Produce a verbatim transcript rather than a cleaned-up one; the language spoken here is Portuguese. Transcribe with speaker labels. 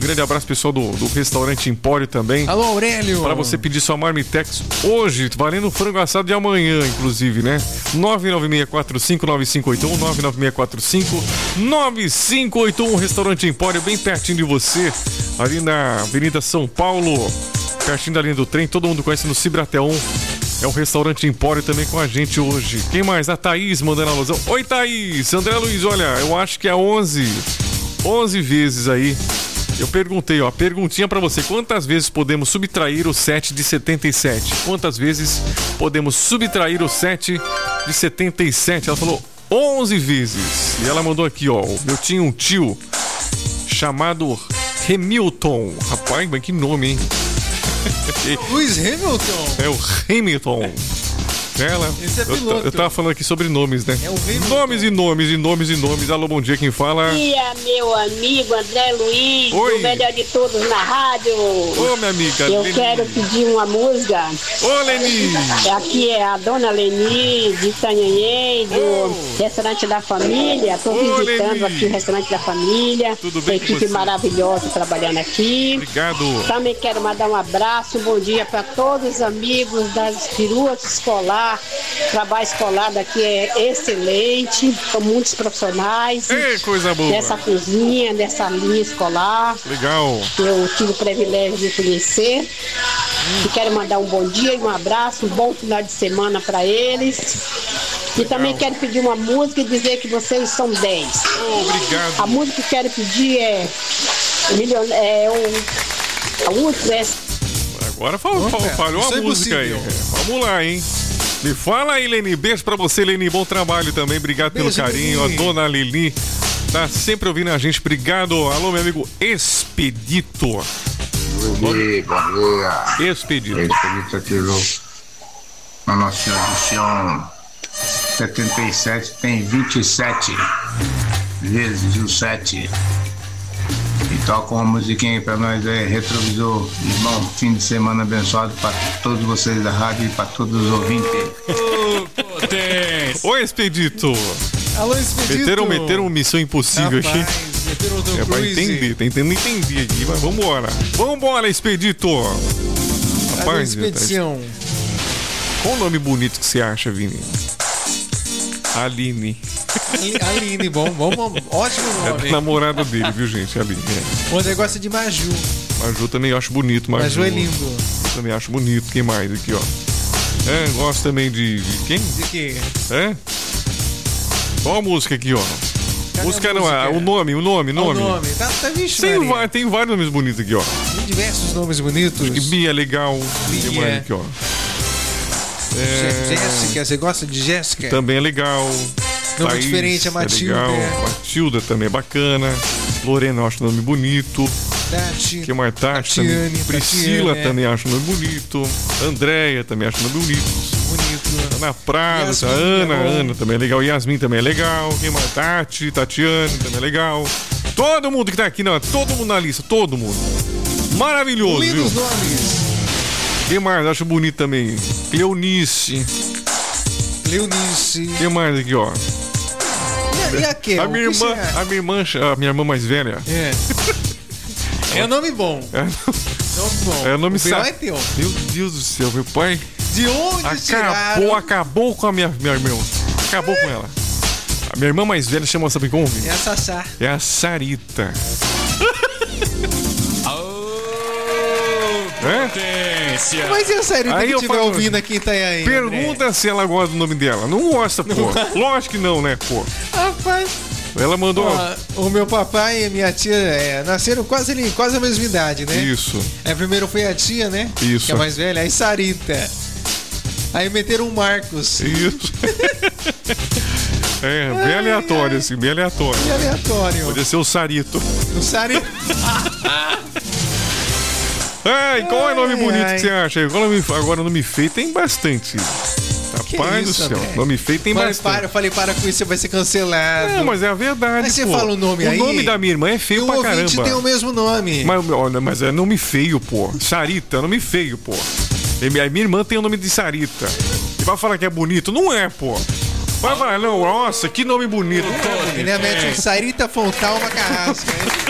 Speaker 1: grande abraço pessoal do, do restaurante Empório também.
Speaker 2: Alô, Aurélio.
Speaker 1: Para você pedir sua Marmitex hoje, valendo o frango assado de amanhã, inclusive, né? nove nove seis quatro cinco nove cinco oito um, nove nove seis quatro cinco nove cinco oito um, restaurante Empório, bem pertinho de você, ali na Avenida São Paulo, pertinho da linha do trem, todo mundo conhece no Cibratel um. É o restaurante Empório também com a gente hoje. Quem mais? A Thaís mandando a alusão. Oi, Thaís. André Luiz, olha, eu acho que é onze. onze vezes aí. Eu perguntei, ó, perguntinha pra você. Quantas vezes podemos subtrair o sete de setenta e sete? Quantas vezes podemos subtrair o sete de setenta e sete? Ela falou onze vezes. E ela mandou aqui, ó. Eu tinha um tio chamado Hamilton. Rapaz, mas que nome, hein?
Speaker 2: Lewis Hamilton.
Speaker 1: É o Hamilton. Ela,
Speaker 2: Esse é piloto.
Speaker 1: eu, eu tava falando aqui sobre nomes, né?
Speaker 2: É o Hamilton.
Speaker 1: Nomes e nomes e nomes e nomes. Alô, bom dia, quem fala?
Speaker 3: Bom dia, meu amigo André Luiz,
Speaker 1: Oi.
Speaker 3: o melhor de todos na rádio.
Speaker 1: Ô, minha amiga.
Speaker 3: Eu
Speaker 1: Leni.
Speaker 3: quero pedir uma música.
Speaker 1: Ô, Leni.
Speaker 3: Aqui é a dona Leni, de Itanhanhém, do
Speaker 1: Ô.
Speaker 3: restaurante da família. Estou
Speaker 1: Ô,
Speaker 3: visitando
Speaker 1: Leni.
Speaker 3: aqui o restaurante da família.
Speaker 1: Tudo bem com
Speaker 3: Equipe
Speaker 1: você?
Speaker 3: maravilhosa trabalhando aqui.
Speaker 1: Obrigado.
Speaker 3: Também quero mandar um abraço, um bom dia para todos os amigos das peruas escolar. O trabalho escolar daqui é excelente, são muitos profissionais.
Speaker 1: Ei, coisa boa.
Speaker 3: Nessa cozinha, nessa linha escolar.
Speaker 1: Legal.
Speaker 3: Eu tive o privilégio de conhecer. E quero mandar um bom dia e um abraço, um bom final de semana para eles. E também quero pedir uma música e dizer que vocês são dez.
Speaker 1: Obrigado.
Speaker 3: A música que quero pedir é. Milion... É um. A última é.
Speaker 1: Agora falou,
Speaker 2: Opa,
Speaker 1: falhou
Speaker 2: isso
Speaker 1: a
Speaker 2: é
Speaker 1: música aí.
Speaker 2: impossível.
Speaker 1: É, vamos lá, hein? Me fala aí, Leni. Beijo pra você, Leni. Bom trabalho também. Obrigado
Speaker 2: Beijo,
Speaker 1: pelo carinho.
Speaker 2: Leni.
Speaker 1: A dona Leni tá sempre ouvindo a gente. Obrigado. Alô, meu amigo Expedito.
Speaker 4: Bom dia, bom dia.
Speaker 1: Expedito.
Speaker 4: Expedito aqui do na Nossa Senhora do Sião. setenta e sete tem vinte e sete vezes o sete. E toca uma musiquinha aí pra nós aí, retrovisor. Irmão, fim de semana abençoado pra todos vocês da rádio e pra todos os ouvintes.
Speaker 1: Oi, Expedito.
Speaker 2: Alô, Expedito.
Speaker 1: Meteram, meteram Missão Impossível aqui.
Speaker 2: Rapaz, meteram o Tom
Speaker 1: É pra
Speaker 2: Cruise.
Speaker 1: entender, tá entendendo? Entendi aqui, mas vambora. Vambora, Expedito.
Speaker 2: Alô,
Speaker 1: Rapaz,
Speaker 2: Expedição.
Speaker 1: qual o nome bonito que você acha, Vini? Aline.
Speaker 2: Ali- Aline, bom, bom, bom, ótimo
Speaker 1: É
Speaker 2: nome.
Speaker 1: a namorada dele, viu, gente? Aline. É.
Speaker 2: O André gosta de Maju.
Speaker 1: Maju também eu acho bonito. Maju,
Speaker 2: Maju é lindo.
Speaker 1: Eu também acho bonito. Quem mais aqui, ó? É, gosto também de, de quem?
Speaker 2: De quê?
Speaker 1: É? Qual a música aqui, ó?
Speaker 2: Cadê
Speaker 1: música
Speaker 2: a
Speaker 1: não,
Speaker 2: música?
Speaker 1: é o nome, o nome,
Speaker 2: O
Speaker 1: nome.
Speaker 2: nome. Tá, tá vixe,
Speaker 1: Tem,
Speaker 2: Maria.
Speaker 1: va- tem vários nomes bonitos aqui, ó.
Speaker 2: Tem diversos nomes bonitos.
Speaker 1: E Bia é legal. Tem
Speaker 2: Bia.
Speaker 1: mais aqui, ó.
Speaker 2: Jé- Jéssica, você gosta de Jéssica?
Speaker 1: Também é legal.
Speaker 2: Nome
Speaker 1: Thaís
Speaker 2: diferente, a Matilda.
Speaker 1: É legal. Matilda também é bacana. Lorena eu acho o nome bonito.
Speaker 2: Tati.
Speaker 1: Que mais? Tati
Speaker 2: Tatiane,
Speaker 1: também. Priscila
Speaker 2: Tatiane, é.
Speaker 1: também acho o nome bonito. Andréia também acho o nome bonito.
Speaker 2: Bonito.
Speaker 1: Ana Prada,
Speaker 2: Yasmin,
Speaker 1: Ana,
Speaker 2: é bom.
Speaker 1: Ana também é legal. Yasmin também é legal. Quem mais? Tati, Tatiane também é legal. Todo mundo que tá aqui, não, todo mundo na lista, todo mundo. Maravilhoso, viu?
Speaker 2: Lindos nomes.
Speaker 1: Quem mais? Acho bonito também. Cleonice.
Speaker 2: Leonice.
Speaker 1: Quem mais aqui, ó?
Speaker 2: E a, e a Kel?
Speaker 1: A minha
Speaker 2: O que
Speaker 1: irmã,
Speaker 2: você acha?
Speaker 1: a minha irmã, a minha irmã mais velha.
Speaker 2: É. É nome bom.
Speaker 1: É,
Speaker 2: Nome bom.
Speaker 1: é o nome
Speaker 2: o pior
Speaker 1: sa-
Speaker 2: é teu.
Speaker 1: Meu Deus do céu, meu pai
Speaker 2: De onde
Speaker 1: acabou,
Speaker 2: tiraram?
Speaker 1: acabou com a minha, minha irmã. Acabou com ela. A minha irmã mais velha chama, sabe como?
Speaker 2: É a Sassá.
Speaker 1: É a Sarita. É?
Speaker 2: Mas e a Sarita
Speaker 1: Aí
Speaker 2: que
Speaker 1: eu
Speaker 2: estiver
Speaker 1: falo-
Speaker 2: ouvindo aqui em Itanhaém? André?
Speaker 1: Pergunta se ela gosta do nome dela. Não gosta, pô. Lógico que não, né, pô.
Speaker 2: Rapaz,
Speaker 1: Ela mandou.
Speaker 2: ó, o meu papai e minha tia é, nasceram quase, ali, quase a mesma idade, né?
Speaker 1: Isso.
Speaker 2: Aí primeiro foi a tia, né?
Speaker 1: Isso.
Speaker 2: Que é mais velha, aí Sarita. Aí meteram o Marcos.
Speaker 1: Isso. É, bem
Speaker 2: Ai,
Speaker 1: aleatório,
Speaker 2: ai.
Speaker 1: assim, bem aleatório.
Speaker 2: Que aleatório.
Speaker 1: Podia ser o Sarito.
Speaker 2: O Sarita.
Speaker 1: Ai, qual é o nome
Speaker 2: Ai,
Speaker 1: bonito
Speaker 2: ai.
Speaker 1: que você acha? Agora, nome- agora nome feio tem bastante.
Speaker 2: Que
Speaker 1: Rapaz do
Speaker 2: isso,
Speaker 1: céu.
Speaker 2: André?
Speaker 1: Nome feio tem
Speaker 2: Falei,
Speaker 1: bastante.
Speaker 2: para, eu falei, para com isso, você vai ser cancelado.
Speaker 1: Não, mas é a verdade.
Speaker 2: Mas você
Speaker 1: pô.
Speaker 2: fala o nome aí.
Speaker 1: O nome da minha irmã é
Speaker 2: E
Speaker 1: feio
Speaker 2: o
Speaker 1: pra
Speaker 2: ouvinte
Speaker 1: caramba.
Speaker 2: tem o mesmo nome.
Speaker 1: Mas, olha, mas é nome feio, pô. Sarita, nome feio, pô. E minha, minha irmã tem o nome de Sarita. E vai falar que é bonito? Não é, pô. Vai falar, não, nossa, que nome bonito. Não é bonito.
Speaker 2: Ele mete um Sarita Fontal uma carrasca.